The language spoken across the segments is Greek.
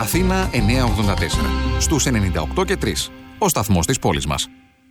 Αθήνα 984. Στους 98 και 3. Ο σταθμός της πόλης μας.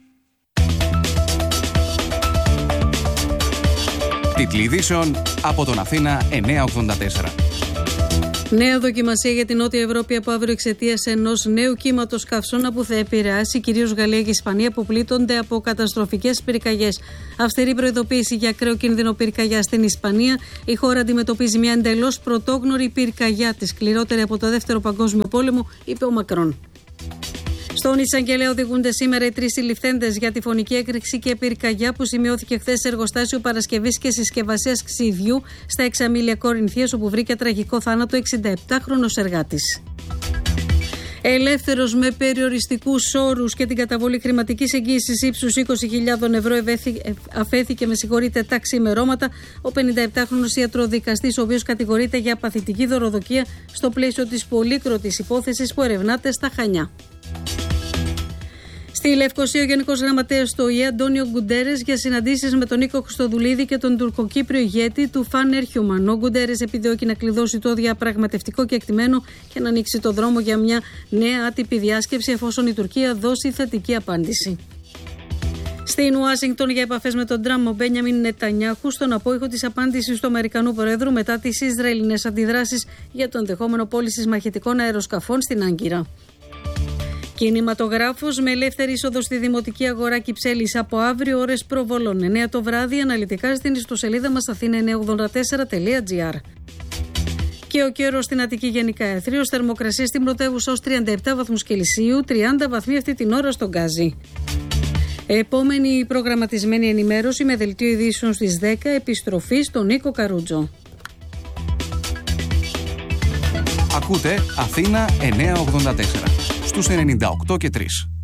Τίτλοι ειδήσεων από τον Αθήνα 984. Νέα δοκιμασία για την Νότια Ευρώπη από αύριο εξαιτίας ενός νέου κύματος καυσώνα που θα επηρεάσει κυρίως Γαλλία και Ισπανία που πλήττονται από καταστροφικές πυρκαγιές. Αυστηρή προειδοποίηση για ακραίο κίνδυνο πυρκαγιά στην Ισπανία. Η χώρα αντιμετωπίζει μια εντελώς πρωτόγνωρη πυρκαγιά, τη σκληρότερη από το Δεύτερο Παγκόσμιο Πόλεμο, είπε ο Μακρόν. Στον Εισαγγελέα οδηγούνται σήμερα οι 3 συλληφθέντες για τη φωνική έκρηξη και πυρκαγιά που σημειώθηκε χθες σε εργοστάσιο παρασκευής και συσκευασίας ξυδιού στα Εξαμήλια Κορινθίας, όπου βρήκε τραγικό θάνατο 67χρονος εργάτης. Ελεύθερος με περιοριστικούς όρους και την καταβολή χρηματικής εγγύησης ύψους 20.000 ευρώ αφέθηκε τα ξημερώματα ο 57χρονος ιατροδικαστής, ο οποίος κατηγορείται για παθητική δωροδοκία στο πλαίσιο της πολύκροτης υπόθεσης που ερευνάται στα Χανιά. Στη Λευκοσία, ο Γενικός Γραμματέας του ΟΗΕ, Αντώνιο Γκουντέρες, για συναντήσεις με τον Νίκο Χριστοδουλίδη και τον τουρκοκύπριο ηγέτη του Φαν Έρχιουμαν. Ο Γκουντέρες επιδιώκει να κλειδώσει το διαπραγματευτικό κεκτημένο και να ανοίξει το δρόμο για μια νέα άτυπη διάσκεψη, εφόσον η Τουρκία δώσει θετική απάντηση. Στην Ουάσιγκτον, για επαφές με τον Τραμπ, ο Μπένιαμιν Νετανιάχου, στον απόϊχο της απάντησης του Αμερικανού Προέδρου μετά τις Ισραηλινές αντιδράσεις για το ενδεχόμενο πώλησης μαχητικών αεροσκαφών στην Άγκυρα. Κινηματογράφος με ελεύθερη είσοδο στη δημοτική αγορά Κυψέλης από αύριο, ώρες προβολών 9 το βράδυ, αναλυτικά στην ιστοσελίδα μας athena984.gr. Και ο καιρός στην Αττική γενικά αιθρίος, θερμοκρασία στην πρωτεύουσα ως 37 βαθμούς Κελσίου, 30 βαθμοί αυτή την ώρα στον Γκάζι. Επόμενη προγραμματισμένη ενημέρωση με δελτίο ειδήσεων στις 10, επιστροφή στον Νίκο Καρούτζο. Ακούτε Αθήνα 984 στους 98 και 3.